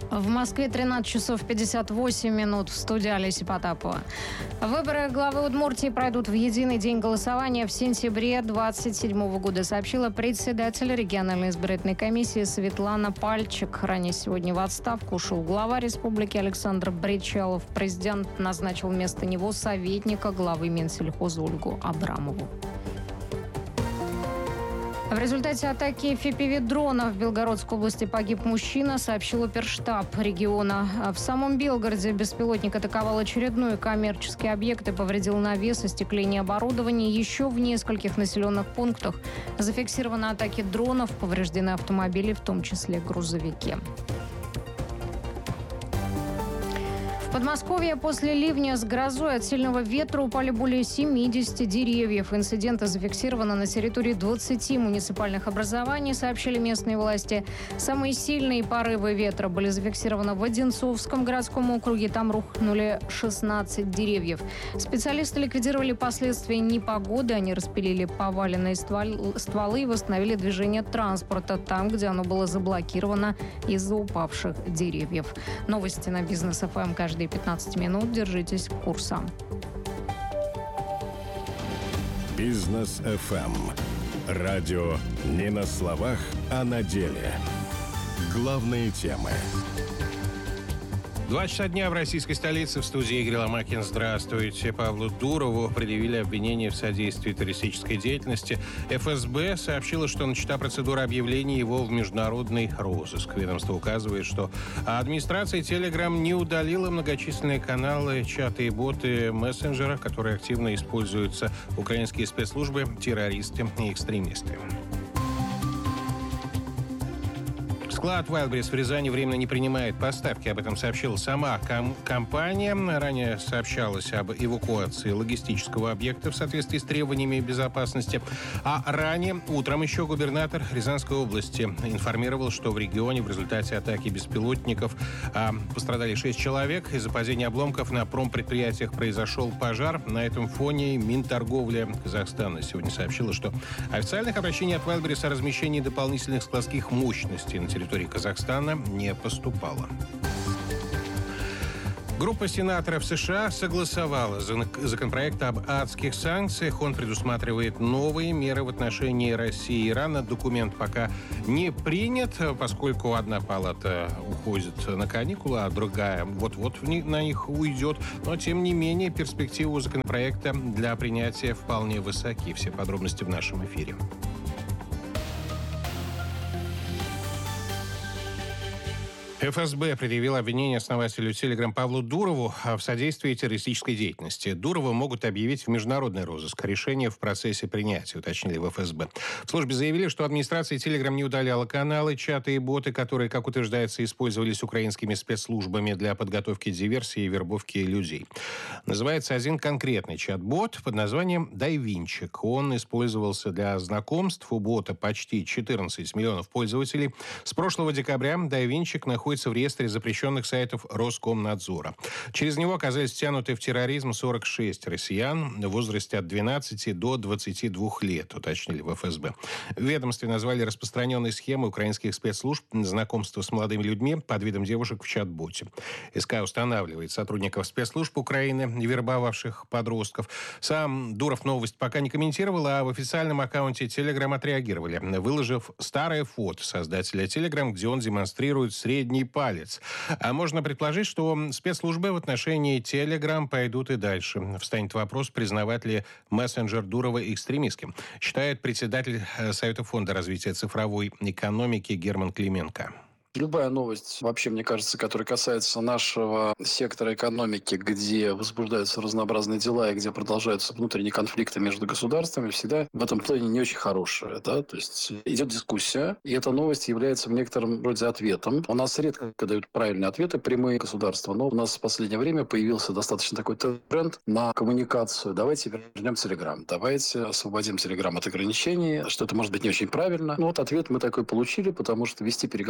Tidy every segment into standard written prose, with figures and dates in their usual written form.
В Москве 13 часов 58 минут. В студии Олеся Потапова. Выборы главы Удмуртии пройдут в единый день голосования в сентябре 2027 года, сообщила председатель региональной избирательной комиссии Светлана Пальчик. Ранее сегодня в отставку ушел глава республики Александр Бричалов. Президент назначил вместо него советника главы Минсельхоза Ольгу Абрамову. В результате атаки FPV-дрона в Белгородской области погиб мужчина, сообщил оперштаб региона. В самом Белгороде беспилотник атаковал очередной коммерческий объект и повредил навес, остекление оборудования. Еще в нескольких населенных пунктах зафиксированы атаки дронов, повреждены автомобили, в том числе грузовики. В Подмосковье после ливня с грозой от сильного ветра упали более 70 деревьев. Инциденты зафиксированы на территории 20 муниципальных образований, сообщили местные власти. Самые сильные порывы ветра были зафиксированы в Одинцовском городском округе. Там рухнули 16 деревьев. Специалисты ликвидировали последствия непогоды. Они распилили поваленные стволы и восстановили движение транспорта там, где оно было заблокировано из-за упавших деревьев. Новости на Бизнес ФМ каждые 15 минут. Держитесь курса. Бизнес ФМ. Радио не на словах, а на деле. Главные темы. 2 часа дня в российской столице. В студии Игорь Ломакин. Здравствуйте. Павлу Дурову предъявили обвинение в содействии террористической деятельности. ФСБ сообщило, что начата процедура объявления его в международный розыск. Ведомство указывает, что администрация Telegram не удалила многочисленные каналы, чаты и боты мессенджера, которые активно используются украинские спецслужбы, террористы и экстремисты. Склад Wildberries в Рязани временно не принимает поставки. Об этом сообщила сама компания. Ранее сообщалось об эвакуации логистического объекта в соответствии с требованиями безопасности. А ранее утром еще губернатор Рязанской области информировал, что в регионе в результате атаки беспилотников пострадали 6 человек. Из-за падения обломков на промпредприятиях произошел пожар. На этом фоне Минторговля Казахстана сегодня сообщила, что официальных обращений от Wildberries о размещении дополнительных складских мощностей на территории Казахстана не поступало. Группа сенаторов США согласовала законопроект об адских санкциях. Он предусматривает новые меры в отношении России и Ирана. Документ пока не принят, поскольку одна палата уходит на каникулы, а другая вот-вот на них уйдет. Но, тем не менее, перспективы у законопроекта для принятия вполне высоки. Все подробности в нашем эфире. ФСБ предъявил обвинение основателю Telegram Павлу Дурову в содействии террористической деятельности. Дурова могут объявить в международный розыск. Решение в процессе принятия, уточнили в ФСБ. В службе заявили, что администрация Telegram не удаляла каналы, чаты и боты, которые, как утверждается, использовались украинскими спецслужбами для подготовки диверсии и вербовки людей. Называется один конкретный чат-бот под названием «Дайвинчик». Он использовался для знакомств. У бота почти 14 миллионов пользователей. С прошлого декабря «Дайвинчик» находится в реестре запрещенных сайтов Роскомнадзора. Через него оказались втянуты в терроризм 46 россиян в возрасте от 12 до 22 лет, уточнили в ФСБ. В ведомстве назвали распространенные схемы украинских спецслужб знакомства с молодыми людьми под видом девушек в чат-боте. СК устанавливает сотрудников спецслужб Украины, вербовавших подростков. Сам Дуров новость пока не комментировал, а в официальном аккаунте Telegram отреагировали, выложив старое фото создателя Telegram, где он демонстрирует средний палец. А можно предположить, что спецслужбы в отношении Telegram пойдут и дальше. Встанет вопрос, признавать ли мессенджер Дурова экстремистским, считает председатель Совета фонда развития цифровой экономики Герман Клименко. Любая новость, вообще, мне кажется, которая касается нашего сектора экономики, где возбуждаются разнообразные дела и где продолжаются внутренние конфликты между государствами, всегда в этом плане не очень хорошая. Да? То есть идет дискуссия, и эта новость является в некотором роде ответом. У нас редко дают правильные ответы, прямые государства, но у нас в последнее время появился достаточно такой тренд на коммуникацию. Давайте вернем Telegram, давайте освободим Telegram от ограничений, что это может быть не очень правильно. Но вот ответ мы такой получили, потому что вести переговоры с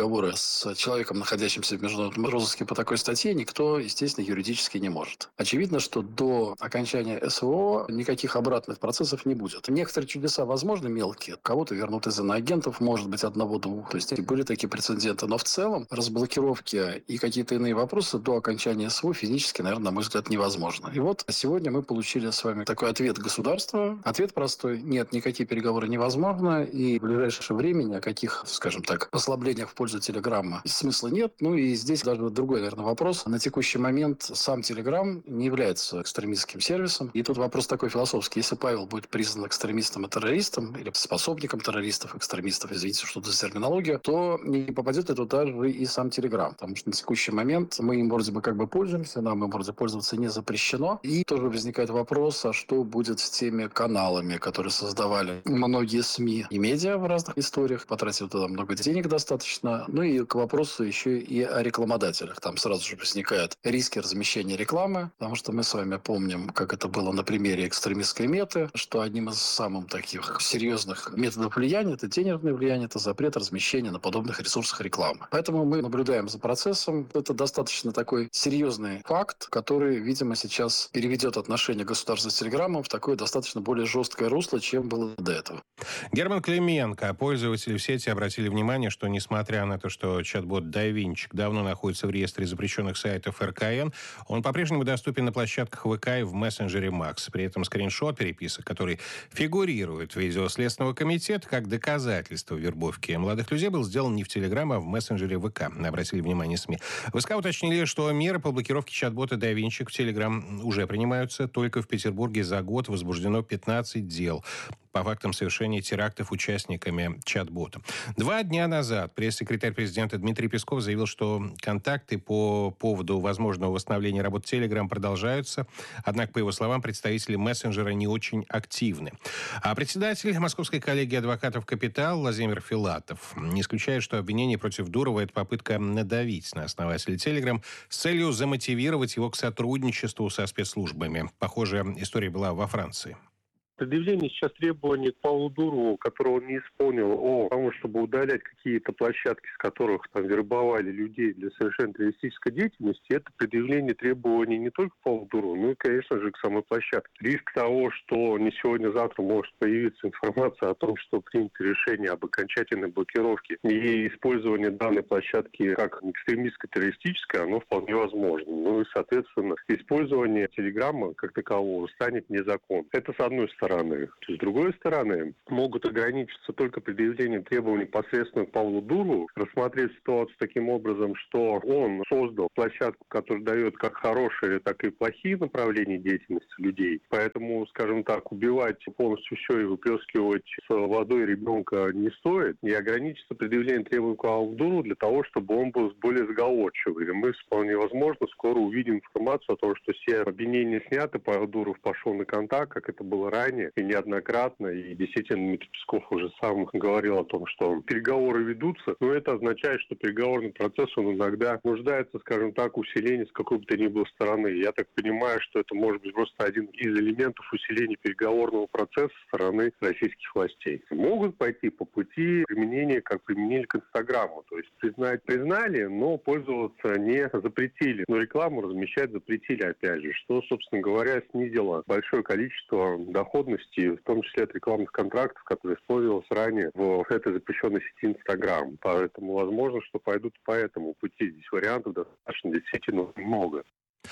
с человеком, находящимся в международном розыске по такой статье, никто, естественно, юридически не может. Очевидно, что до окончания СВО никаких обратных процессов не будет. Некоторые чудеса, возможно, мелкие. Кого-то вернут из иноагентов, может быть, одного-двух. То есть были такие прецеденты. Но в целом разблокировки и какие-то иные вопросы до окончания СВО физически, наверное, на мой взгляд, невозможно. И вот сегодня мы получили с вами такой ответ государства. Ответ простой. Нет, никакие переговоры невозможно. И в ближайшее время ни о каких, скажем так, послаблениях в пользу Телеграма смысла нет. Ну и здесь даже другой, наверное, вопрос. На текущий момент сам Телеграм не является экстремистским сервисом. И тут вопрос такой философский. Если Павел будет признан экстремистом и террористом, или способником террористов, экстремистов, извините, что это за терминология, то не попадет ли туда же и сам Телеграм. Потому что на текущий момент мы им вроде бы как бы пользуемся, нам им вроде пользоваться не запрещено. И тоже возникает вопрос, а что будет с теми каналами, которые создавали многие СМИ и медиа в разных историях, потратили туда много денег достаточно. Ну и к вопросу еще и о рекламодателях. Там сразу же возникают риски размещения рекламы, потому что мы с вами помним, как это было на примере экстремистской меты, что одним из самых таких серьезных методов влияния, это денежное влияние, это запрет размещения на подобных ресурсах рекламы. Поэтому мы наблюдаем за процессом. Это достаточно такой серьезный факт, который, видимо, сейчас переведет отношение государства с Телеграмом в такое достаточно более жесткое русло, чем было до этого. Герман Клименко. Пользователи в сети обратили внимание, что несмотря на то, что чат-бот Давинчик давно находится в реестре запрещенных сайтов РКН, он по-прежнему доступен на площадках ВК и в мессенджере Макс. При этом скриншот переписок, который фигурирует в видео Следственного комитета как доказательство вербовки молодых людей, был сделан не в Телеграм, а в мессенджере ВК. Обратили внимание СМИ. В СК уточнили, что меры по блокировке чат-бота Давинчик в Телеграм уже принимаются. Только в Петербурге за год возбуждено 15 дел по фактам совершения терактов участниками чат-бота. 2 дня назад пресс-секретарь президента Дмитрий Песков заявил, что контакты по поводу возможного восстановления работы Telegram продолжаются. Однако, по его словам, представители мессенджера не очень активны. А председатель Московской коллегии адвокатов «Капитал» Владимир Филатов не исключает, что обвинение против Дурова – это попытка надавить на основателя Telegram с целью замотивировать его к сотрудничеству со спецслужбами. Похожая история была во Франции. Предъявление сейчас требований к Павлу Дурову, которого он не исполнил, о том, чтобы удалять какие-то площадки, с которых там вербовали людей для совершения террористической деятельности, это предъявление требований не только к Павлу Дурову, но и, конечно же, к самой площадке. Риск того, что не сегодня-завтра может появиться информация о том, что принято решение об окончательной блокировке и использовании данной площадки как экстремистской, террористической, оно вполне возможно. Ну и, соответственно, использование Телеграма как такового станет незаконным. Это с одной стороны. С другой стороны, могут ограничиться только предъявлением требований посредственно к Павлу Дурову, рассмотреть ситуацию таким образом, что он создал площадку, которая дает как хорошие, так и плохие направления деятельности людей. Поэтому, скажем так, убивать полностью все и выплескивать с водой ребенка не стоит. И ограничиться предъявлением требований к Павлу Дурову для того, чтобы он был более сговорчивый. И мы, вполне возможно, скоро увидим информацию о том, что все обвинения сняты, Павел Дуров пошел на контакт, как это было ранее, и неоднократно, и действительно Дмитрий Песков уже сам говорил о том, что переговоры ведутся, но это означает, что переговорный процесс, он иногда нуждается, скажем так, в усилении с какой бы то ни было стороны. Я так понимаю, что это может быть просто один из элементов усиления переговорного процесса со стороны российских властей. Могут пойти по пути применения, как применили к Инстаграму, то есть признали, но пользоваться не запретили, но рекламу размещать запретили, опять же, что, собственно говоря, снизило большое количество доходности, в том числе от рекламных контрактов, которые использовалось ранее в этой запрещенной сети Инстаграм. Поэтому возможно, что пойдут по этому пути. Здесь вариантов достаточно действительно много.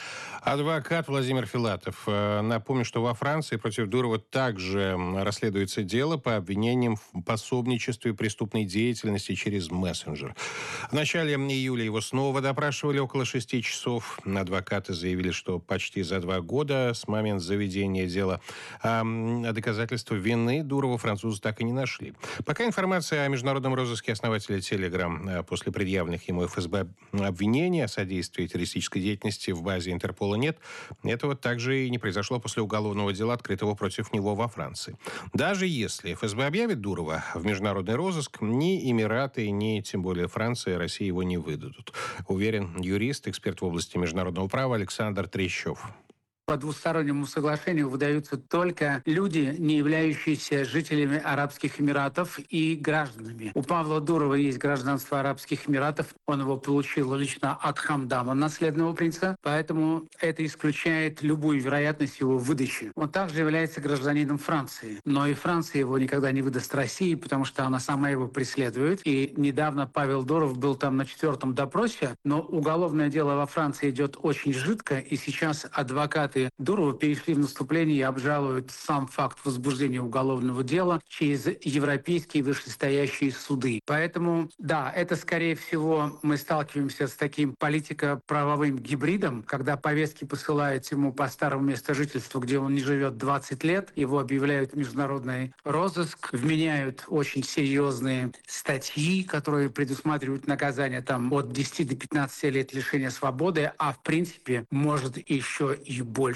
Адвокат Владимир Филатов. Напомню, что во Франции против Дурова также расследуется дело по обвинениям в пособничестве преступной деятельности через мессенджер. В начале июля его снова допрашивали около 6 часов. Адвокаты заявили, что почти за 2 года с момента заведения дела доказательства вины Дурова французы так и не нашли. Пока информация о международном розыске основателя Telegram после предъявленных ему ФСБ обвинений о содействии террористической деятельности в базе Интерпола нет. Этого также и не произошло после уголовного дела, открытого против него во Франции. Даже если ФСБ объявит Дурова в международный розыск, ни Эмираты, ни тем более Франция и Россия его не выдадут. Уверен юрист, эксперт в области международного права Александр Трещев. По двустороннему соглашению выдаются только люди, не являющиеся жителями Арабских Эмиратов и гражданами. У Павла Дурова есть гражданство Арабских Эмиратов. Он его получил лично от Хамдана, наследного принца. Поэтому это исключает любую вероятность его выдачи. Он также является гражданином Франции. Но и Франция его никогда не выдаст России, потому что она сама его преследует. И недавно Павел Дуров был там на 4-м допросе. Но уголовное дело во Франции идет очень жидко. И сейчас адвокаты Дурова перешли в наступление и обжалуют сам факт возбуждения уголовного дела через европейские вышестоящие суды. Поэтому, да, это, скорее всего, мы сталкиваемся с таким политико-правовым гибридом, когда повестки посылают ему по старому месту жительства, где он не живет 20 лет, его объявляют в международный розыск, вменяют очень серьезные статьи, которые предусматривают наказание там, от 10 до 15 лет лишения свободы, а в принципе, может еще и больше.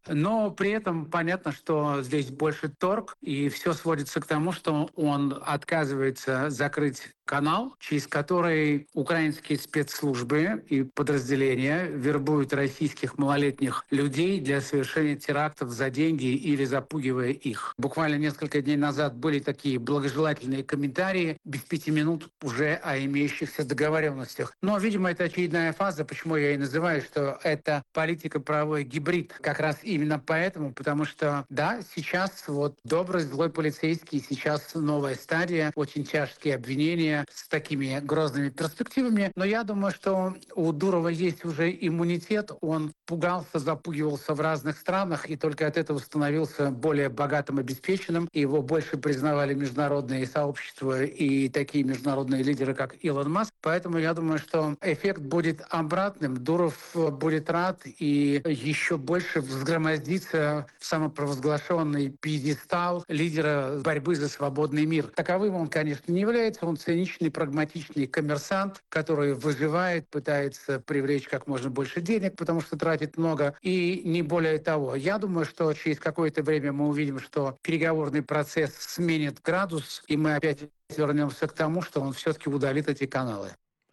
Но при этом понятно, что здесь больше торг, и все сводится к тому, что он отказывается закрыть канал, через который украинские спецслужбы и подразделения вербуют российских малолетних людей для совершения терактов за деньги или запугивая их. Буквально несколько дней назад были такие благожелательные комментарии, без 5 минут уже о имеющихся договоренностях. Но, видимо, это очередная фаза, почему я и называю, что это политико-правовой гибрид. Как раз именно поэтому, потому что, да, сейчас вот добрый, злой полицейский, сейчас новая стадия, очень тяжкие обвинения, с такими грозными перспективами. Но я думаю, что у Дурова есть уже иммунитет. Он пугался, запугивался в разных странах, и только от этого становился более богатым, обеспеченным. И его больше признавали международные сообщества и такие международные лидеры, как Илон Маск. Поэтому я думаю, что эффект будет обратным. Дуров будет рад и еще больше взгромоздится в самопровозглашенный пьедестал лидера борьбы за свободный мир. Таковым он, конечно, не является. Он циничный, прагматичный коммерсант, который выживает, пытается привлечь как можно больше денег, потому что тратит много, и не более того. Я думаю, что через какое-то время мы увидим, что переговорный процесс сменит градус, и мы опять вернемся к тому, что он все-таки удалит эти каналы.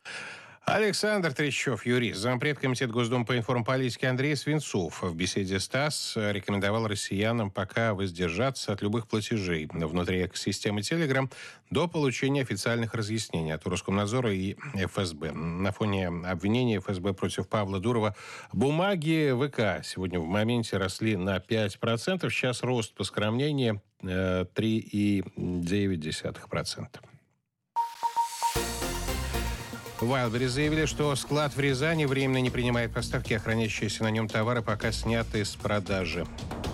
Александр Трещев, юрист, зампред комитета Госдумы по информполитике Андрей Свинцов в беседе с ТАСС рекомендовал россиянам пока воздержаться от любых платежей внутри экосистемы Telegram до получения официальных разъяснений от Роскомнадзора и ФСБ. На фоне обвинения ФСБ против Павла Дурова бумаги ВК сегодня в моменте росли на 5%. Сейчас рост по скромнению 3,9%. Wildberries заявили, что склад в Рязани временно не принимает поставки, а хранящиеся на нем товары пока сняты с продажи.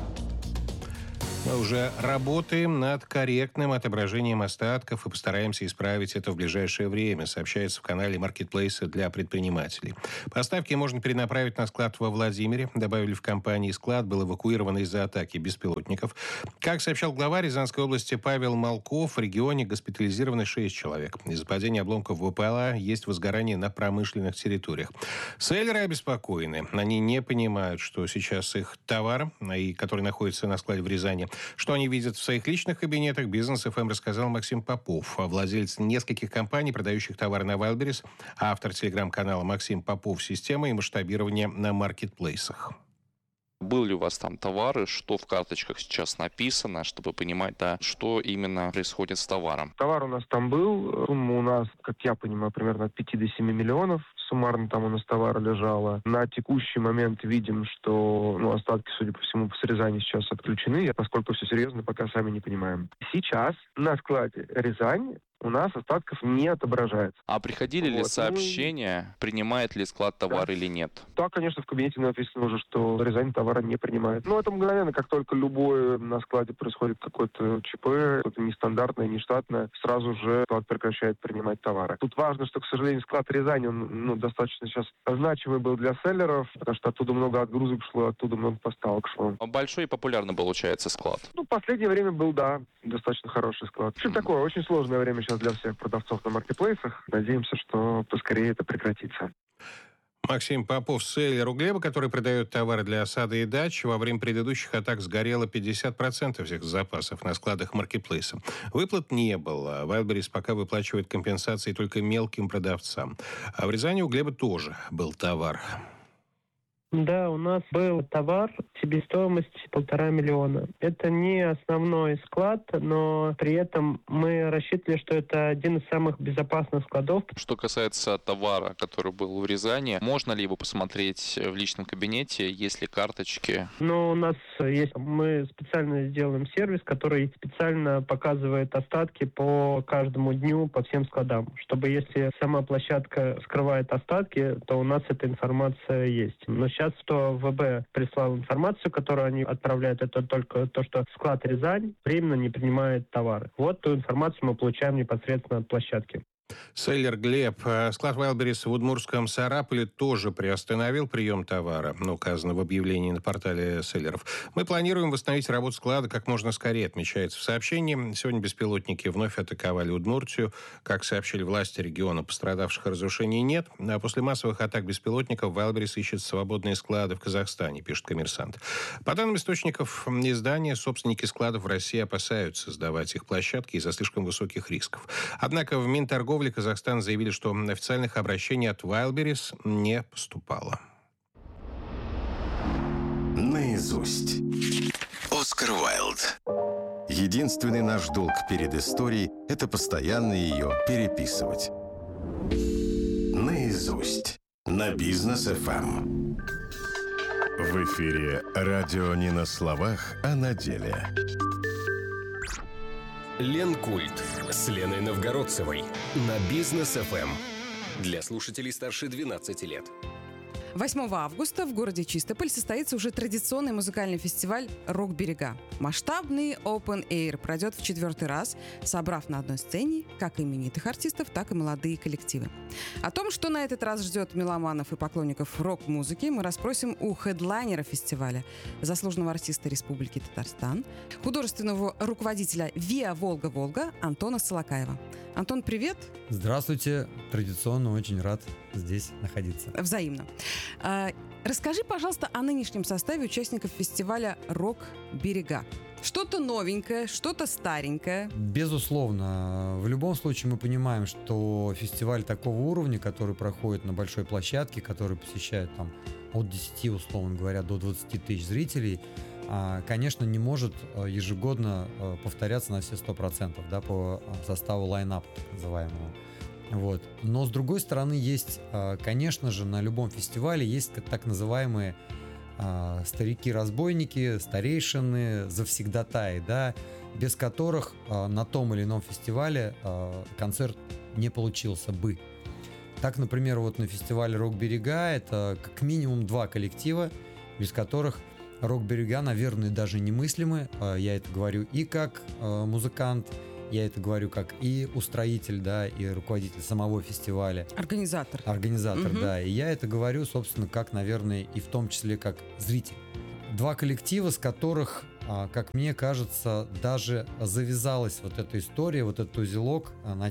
Мы уже работаем над корректным отображением остатков и постараемся исправить это в ближайшее время, сообщается в канале маркетплейса для предпринимателей. Поставки можно перенаправить на склад во Владимире. Добавили в компании, склад был эвакуирован из-за атаки беспилотников. Как сообщал глава Рязанской области Павел Малков, в регионе госпитализированы 6 человек. Из-за падения обломков ВПЛА есть возгорание на промышленных территориях. Селлеры обеспокоены. Они не понимают, что сейчас их товар, который находится на складе в Рязани, что они видят в своих личных кабинетах, Бизнес ФМ рассказал Максим Попов, владелец нескольких компаний, продающих товары на Wildberries, автор телеграм-канала Максим Попов «Система и масштабирование на маркетплейсах». Был ли у вас там товары, что в карточках сейчас написано, чтобы понимать, да, что именно происходит с товаром? Товар у нас там был, сумма у нас, как я понимаю, примерно от 5 до 7 миллионов. Суммарно там у нас товара лежало. На текущий момент видим, что остатки, судя по всему, по Рязани сейчас отключены, поскольку все серьезно, пока сами не понимаем. Сейчас на складе Рязань у нас остатков не отображается. А приходили ли сообщения, принимает ли склад товар или нет? Да, конечно, в кабинете написано уже, что Рязань товара не принимает. Это мгновенно, как только любое на складе происходит какое-то ЧП, что-то нестандартное, нештатное, сразу же склад прекращает принимать товары. Тут важно, что, к сожалению, склад Рязани, он достаточно сейчас значимый был для селлеров, потому что оттуда много отгрузок шло, оттуда много поставок шло. Большой и популярный получается склад? В последнее время был, да, достаточно хороший склад. Что такое? Очень сложное время сейчас для всех продавцов на маркетплейсах. Надеемся, что поскорее это прекратится. Максим Попов, селлер у Глеба, который продает товары для осады и дач. Во время предыдущих атак сгорело 50% всех запасов на складах маркетплейса. Выплат не было. Wildberries пока выплачивает компенсации только мелким продавцам. А в Рязани у Глеба тоже был товар. Да, у нас был товар, себестоимость 1,5 миллиона. Это не основной склад, но при этом мы рассчитывали, что это один из самых безопасных складов. Что касается товара, который был в Рязани, можно ли его посмотреть в личном кабинете, есть ли карточки? Но у нас есть, мы специально сделаем сервис, который специально показывает остатки по каждому дню, по всем складам, чтобы если сама площадка скрывает остатки, то у нас эта информация есть. Но сейчас что ВБ прислал информацию, которую они отправляют, это только то, что склад Рязань временно не принимает товары. Вот ту информацию мы получаем непосредственно от площадки. Селлер Глеб. Склад Wildberries в Удмуртском Сарапуле тоже приостановил прием товара, указано в объявлении на портале селлеров. Мы планируем восстановить работу склада как можно скорее, отмечается в сообщении. Сегодня беспилотники вновь атаковали Удмуртию. Как сообщили власти региона, пострадавших и разрушений нет. А после массовых атак беспилотников Wildberries ищет свободные склады в Казахстане, пишет «Коммерсант». По данным источников издания, собственники складов в России опасаются сдавать их площадки из-за слишком высоких рисков. Однако в Минторговле Казахстана заявили, что официальных обращений от Wildberries не поступало. Наизусть. Оскар Уайлд. Единственный наш долг перед историей – это постоянно ее переписывать. Наизусть. На Бизнес ФМ. В эфире радио не на словах, а на деле. Ленкульт с Леной Новгородцевой на Бизнес ФМ. Для слушателей старше 12 лет. 8 августа в городе Чистополь состоится уже традиционный музыкальный фестиваль «Рок-берега». Масштабный Open Air пройдет в 4-й раз, собрав на одной сцене как именитых артистов, так и молодые коллективы. О том, что на этот раз ждет меломанов и поклонников рок-музыки, мы расспросим у хедлайнера фестиваля, заслуженного артиста Республики Татарстан, художественного руководителя ВИА «Волга-Волга» Антона Солокаева. Антон, привет! Здравствуйте! Традиционно очень рад здесь находиться. Взаимно. Расскажи, пожалуйста, о нынешнем составе участников фестиваля «Рок-берега». Что-то новенькое, что-то старенькое? Безусловно. В любом случае мы понимаем, что фестиваль такого уровня, который проходит на большой площадке, который посещает там от 10, условно говоря, до 20 тысяч зрителей, конечно, не может ежегодно повторяться на все 100%, да, по составу лайнапа, так называемого. Вот. Но, с другой стороны, есть, конечно же, на любом фестивале есть так называемые старики-разбойники, старейшины, завсегдатаи, да, без которых на том или ином фестивале концерт не получился бы. Так, например, вот на фестивале «Рок-берега» это как минимум 2 коллектива, без которых «Рок-берега», наверное, даже немыслимы. Я это говорю и как музыкант, я это говорю как и устроитель, да, и руководитель самого фестиваля. Организатор, угу. Да. И я это говорю, собственно, как, наверное, и в том числе как зритель. 2 коллектива, с которых, как мне кажется, даже завязалась вот эта история, вот этот узелок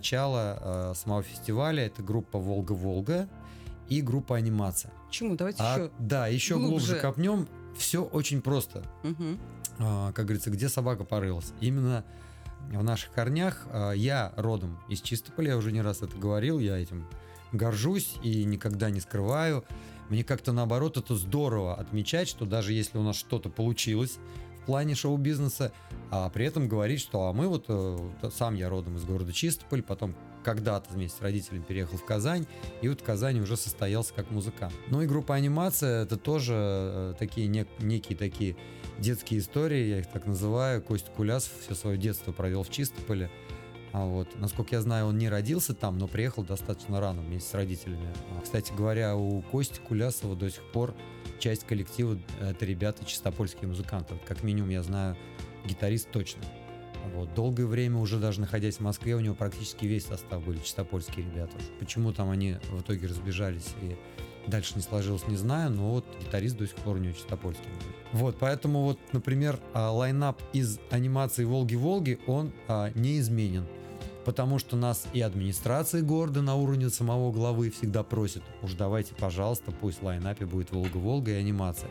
начала самого фестиваля. Это группа «Волга-Волга» и группа «Анимация». Почему? Давайте еще Да, еще глубже копнем. Все очень просто. Угу. Как говорится, где собака порылась. Именно в наших корнях. Я родом из Чистополя, я уже не раз это говорил, я этим горжусь и никогда не скрываю. Мне как-то наоборот это здорово отмечать, что даже если у нас что-то получилось в плане шоу-бизнеса, а при этом говорить, что мы вот, сам я родом из города Чистополь, потом когда-то вместе с родителями переехал в Казань, и вот в Казани уже состоялся как музыкант. Ну и группа «Анимация» — это тоже такие некие такие детские истории, я их так называю. Костя Кулясов все свое детство провел в Чистополе. Вот. Насколько я знаю, он не родился там, но приехал достаточно рано вместе с родителями. Кстати говоря, у Кости Кулясова до сих пор часть коллектива — это ребята чистопольские музыканты. Как минимум, я знаю, гитарист точно. Вот. Долгое время, уже даже находясь в Москве, у него практически весь состав были чистопольские ребята. Почему там они в итоге разбежались и дальше не сложилось, не знаю, но вот гитарист до сих пор у него чистопольский. Вот, поэтому вот, например, лайнап из «Анимации Волги-Волги», он неизменен. Потому что нас и администрация города на уровне самого главы всегда просит: уж давайте, пожалуйста, пусть в лайнапе будет «Волга-Волга» и «Анимация».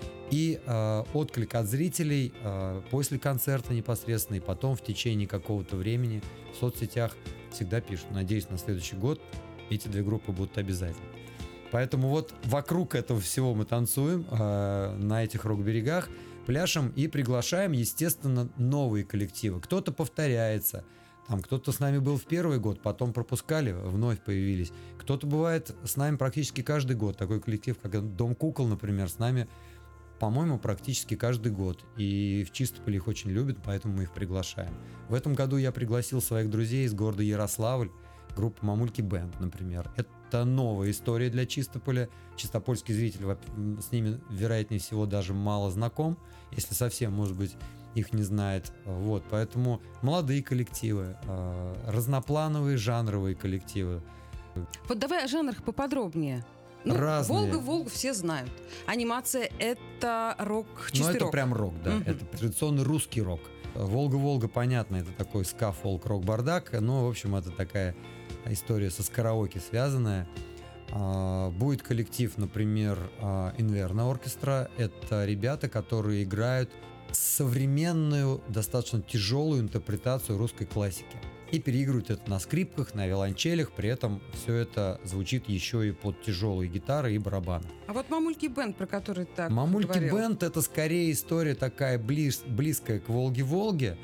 И отклик от зрителей после концерта непосредственно, и потом в течение какого-то времени в соцсетях всегда пишут: надеюсь, на следующий год эти 2 группы будут обязательно. Поэтому вот вокруг этого всего мы танцуем на этих рок-берегах, пляшем и приглашаем, естественно, новые коллективы. Кто-то повторяется, там кто-то с нами был в первый год, потом пропускали, вновь появились. Кто-то бывает с нами практически каждый год. Такой коллектив, как Дом кукол, например, с нами, по-моему, практически каждый год. И в Чистополе их очень любят, поэтому мы их приглашаем. В этом году я пригласил своих друзей из города Ярославль, группа «Мамульки Бэнд», например. Это новая история для Чистополя. Чистопольский зритель с ними, вероятнее всего, даже мало знаком, если совсем, может быть, их не знает. Вот, поэтому молодые коллективы, разноплановые жанровые коллективы. Вот давай о жанрах поподробнее. Разные. Волга все знают. Анимация — это рок, чистый рок. Ну, это прям рок, да. Это традиционный русский рок. Волга-Волга, понятно, это такой ска, фолк, рок, бардак. Но, в общем, это такая история со караоке связанная. Будет коллектив, например, Инверно оркестра. Это ребята, которые играют современную, достаточно тяжелую интерпретацию русской классики. И переигрывают это на скрипках, на виолончелях. При этом все это звучит еще и под тяжелые гитары и барабаны. А вот «Мамульки Бэнд», про который ты так «Мамульки говорил. Бэнд» — это скорее история такая близкая к «Волге-Волге»,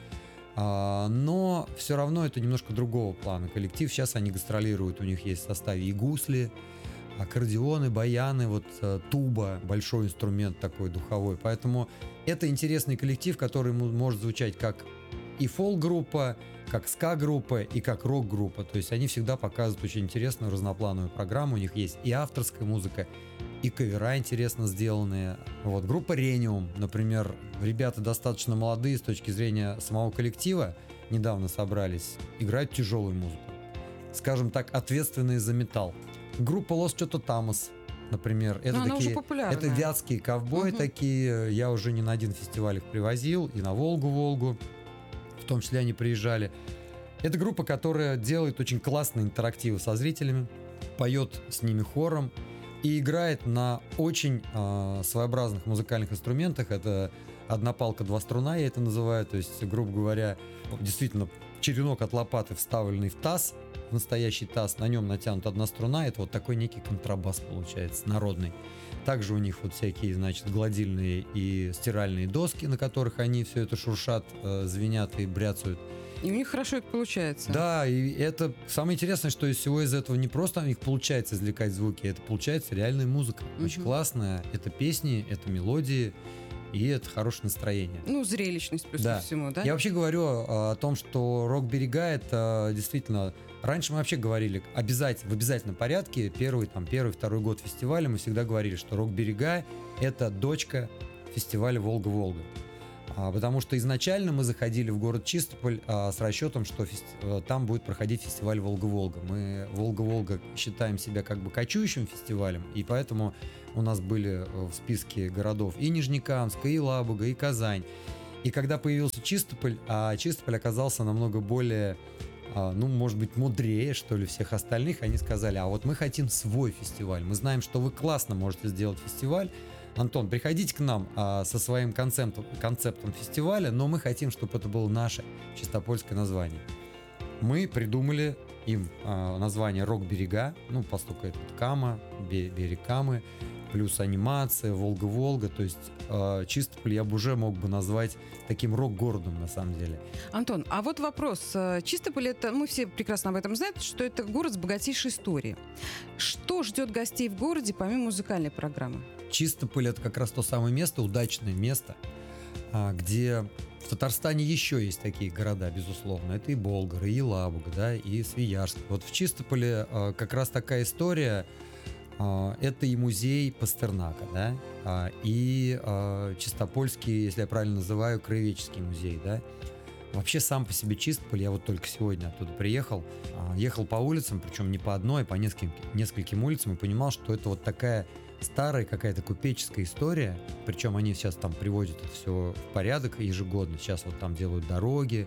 но все равно это немножко другого плана. Коллектив, сейчас они гастролируют, у них есть в составе и гусли, аккордеоны, баяны, вот туба, большой инструмент такой духовой. Поэтому это интересный коллектив, который может звучать как и фолк-группа, как ска-группа и как рок-группа. То есть они всегда показывают очень интересную разноплановую программу. У них есть и авторская музыка, и кавера интересно сделанные. Вот. Группа «Рениум», например, ребята достаточно молодые с точки зрения самого коллектива, недавно собрались, играют тяжелую музыку. Скажем так, ответственные за металл. Группа «Лос Чототамос», например, это такие, это вятские ковбои такие. Я уже не на один фестиваль их привозил, и на Волгу-Волгу, в том числе они приезжали. Это группа, которая делает очень классные интерактивы со зрителями, поет с ними хором и играет на очень своеобразных музыкальных инструментах. Это одна палка, два струна, я это называю. То есть, грубо говоря, действительно черенок от лопаты, вставленный в таз, в настоящий таз, на нем натянута одна струна. Это вот такой некий контрабас получается, народный. Также у них вот всякие, значит, гладильные и стиральные доски, на которых они все это шуршат, звенят и бряцают. И у них хорошо это получается. Да, и это самое интересное, что из всего из этого не просто у них получается извлекать звуки, это получается реальная музыка. Очень классная. Это песни, это мелодии, и это хорошее настроение. Ну, зрелищность плюс ко всему, да? Я вообще говорю о том, что рок-берега — это действительно... Раньше мы вообще говорили в обязательном порядке, первый, второй год фестиваля мы всегда говорили, что рок-берега — это дочка фестиваля «Волга-Волга». Потому что изначально мы заходили в город Чистополь с расчетом, что там будет проходить фестиваль «Волга-Волга». Мы «Волга-Волга» считаем себя как бы кочующим фестивалем, и поэтому у нас были в списке городов и Нижнекамск, и Елабуга, и Казань. И когда появился Чистополь, Чистополь оказался намного более, может быть, мудрее, что ли, всех остальных, они сказали: а вот мы хотим свой фестиваль, мы знаем, что вы классно можете сделать фестиваль. Антон, приходите к нам со своим концептом фестиваля, но мы хотим, чтобы это было наше чистопольское название. Мы придумали им название «Рок-берега», поскольку это Кама, берег Камы, плюс анимация, Волга-Волга, то есть Чистополь я бы уже мог бы назвать таким рок-городом на самом деле. Антон, а вот вопрос. Чистополь — это, мы все прекрасно об этом знаем, что это город с богатейшей историей. Что ждет гостей в городе помимо музыкальной программы? Чистополь — это как раз то самое место, удачное место, где в Татарстане еще есть такие города, безусловно. Это и Болгар, и Елабуга, да, и Свияжск. Вот в Чистополе как раз такая история. Это и музей Пастернака, да, и Чистопольский, если я правильно называю, краеведческий музей, да. Вообще сам по себе Чистополь, я вот только сегодня оттуда приехал, ехал по улицам, причем не по одной, а по нескольким улицам, и понимал, что это вот такая старая какая-то купеческая история, причем они сейчас там приводят это все в порядок ежегодно, сейчас вот там делают дороги,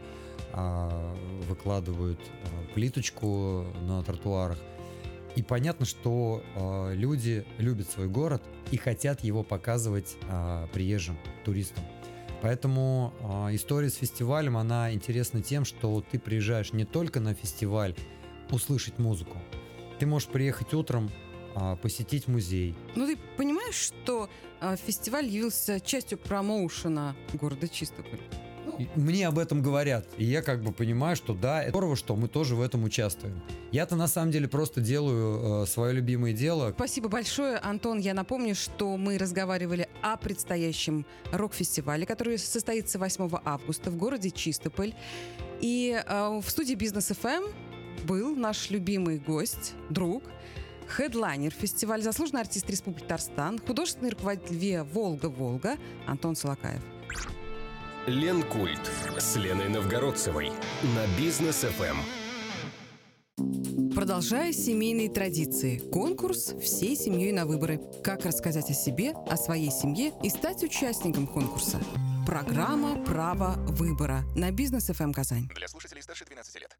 выкладывают плиточку на тротуарах. И понятно, что люди любят свой город и хотят его показывать приезжим, туристам. Поэтому история с фестивалем, она интересна тем, что ты приезжаешь не только на фестиваль услышать музыку. Ты можешь приехать утром, посетить музей. Ну, ты понимаешь, что фестиваль явился частью промоушена города Чистополь? Мне об этом говорят, и я как бы понимаю, что да, это здорово, что мы тоже в этом участвуем. Я-то на самом деле просто делаю свое любимое дело. Спасибо большое, Антон. Я напомню, что мы разговаривали о предстоящем рок-фестивале, который состоится 8 августа в городе Чистополь. И в студии Бизнес ФМ был наш любимый гость, друг, хедлайнер фестиваля, заслуженный артист Республики Татарстан, художественный руководитель ВИА «Волга-Волга» Антон Солокаев. Ленкульт с Леной Новгородцевой на Бизнес ФМ. Продолжая семейные традиции. Конкурс «Всей семьей на выборы». Как рассказать о себе, о своей семье и стать участником конкурса. Программа «Право выбора» на Бизнес ФМ Казань. Для слушателей старше 12 лет.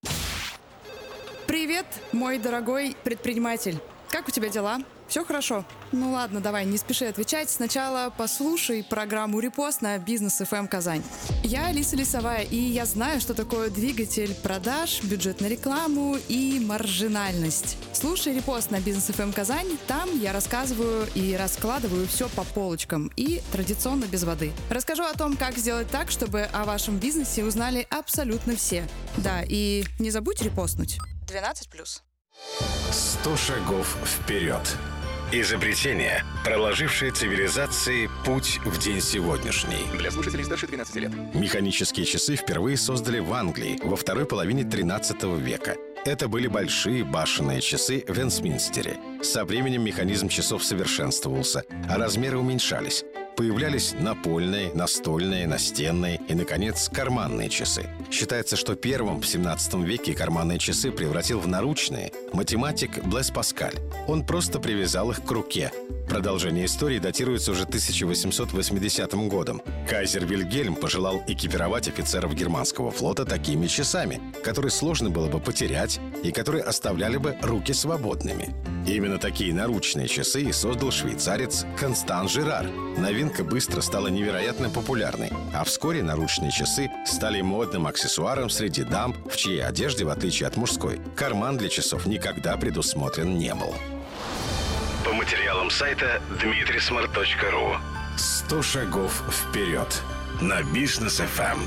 Привет, мой дорогой предприниматель. Как у тебя дела? Все хорошо? Ну ладно, давай, не спеши отвечать. Сначала послушай программу «Репост» на Бизнес ФМ Казань. Я Алиса Лисовая, и я знаю, что такое двигатель продаж, бюджет на рекламу и маржинальность. Слушай «Репост» на Бизнес ФМ Казань. Там я рассказываю и раскладываю все по полочкам и традиционно без воды. Расскажу о том, как сделать так, чтобы о вашем бизнесе узнали абсолютно все. Да, и не забудь репостнуть. 12+. 100 шагов вперед. Изобретение, проложившее цивилизации путь в день сегодняшний. Для слушателей старше 12 лет. Механические часы впервые создали в Англии во второй половине 13 века. Это были большие башенные часы в Вестминстере. Со временем механизм часов совершенствовался, а размеры уменьшались. Появлялись напольные, настольные, настенные и, наконец, карманные часы. Считается, что первым в 17 веке карманные часы превратил в наручные математик Блэс Паскаль. Он просто привязал их к руке. Продолжение истории датируется уже 1880 годом. Кайзер Вильгельм пожелал экипировать офицеров германского флота такими часами, которые сложно было бы потерять и которые оставляли бы руки свободными. Именно такие наручные часы и создал швейцарец Констан Жерар. Новинка быстро стала невероятно популярной, а вскоре наручные часы стали модным аксессуаром среди дам, в чьей одежде, в отличие от мужской, карман для часов никогда предусмотрен не был. По материалам сайта dmitrismart.ru 100 шагов вперед на Бизнес ФМ.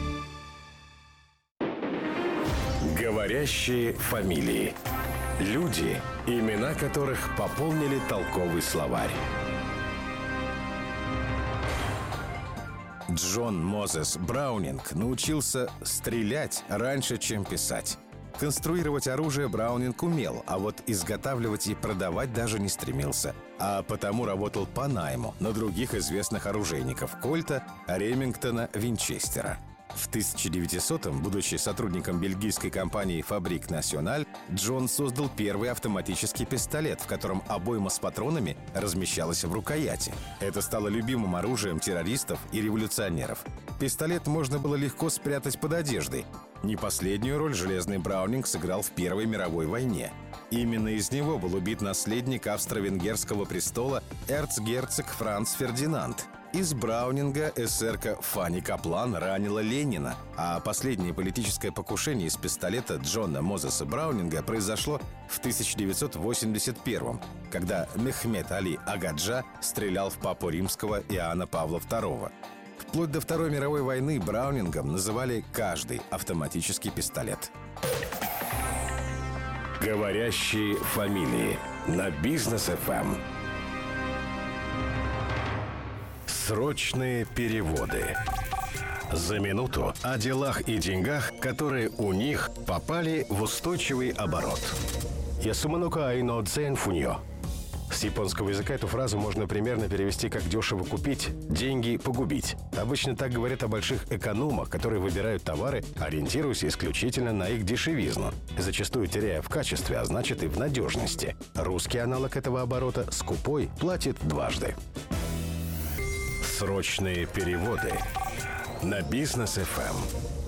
Говорящие фамилии. Люди, имена которых пополнили толковый словарь. Джон Мозес Браунинг научился стрелять раньше, чем писать. Конструировать оружие Браунинг умел, а вот изготавливать и продавать даже не стремился. А потому работал по найму на других известных оружейников Кольта, Ремингтона, Винчестера. В 1900-м, будучи сотрудником бельгийской компании «Фабрик Националь», Джон создал первый автоматический пистолет, в котором обойма с патронами размещалась в рукояти. Это стало любимым оружием террористов и революционеров. Пистолет можно было легко спрятать под одеждой. Не последнюю роль железный Браунинг сыграл в Первой мировой войне. Именно из него был убит наследник австро-венгерского престола эрцгерцог Франц Фердинанд. Из Браунинга эсерка Фанни Каплан ранила Ленина, а последнее политическое покушение из пистолета Джона Мозеса Браунинга произошло в 1981-м, когда Мехмед Али Агаджа стрелял в папу римского Иоанна Павла II. Вплоть до Второй мировой войны Браунингом называли каждый автоматический пистолет. Говорящие фамилии на Бизнес ФМ. Срочные переводы. За минуту о делах и деньгах, которые у них попали в устойчивый оборот. Ясуманока айно дзен фуньо. С японского языка эту фразу можно примерно перевести как «дешево купить, деньги погубить». Обычно так говорят о больших экономах, которые выбирают товары, ориентируясь исключительно на их дешевизну, зачастую теряя в качестве, а значит и в надежности. Русский аналог этого оборота «скупой» платит дважды. Срочные переводы на Бизнес ФМ.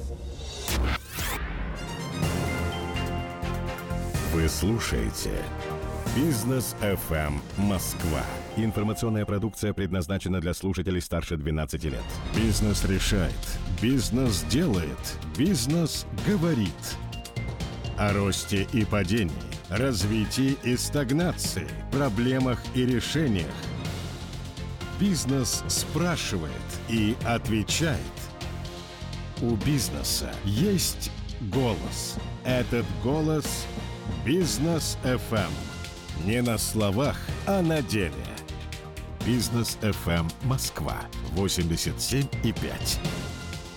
Вы слушаете Бизнес ФМ Москва. Информационная продукция предназначена для слушателей старше 12 лет. Бизнес решает. Бизнес делает. Бизнес говорит. О росте и падении, развитии и стагнации, проблемах и решениях. Бизнес спрашивает и отвечает. У бизнеса есть голос. Этот голос – Бизнес FM. Не на словах, а на деле. Бизнес FM Москва 87,5.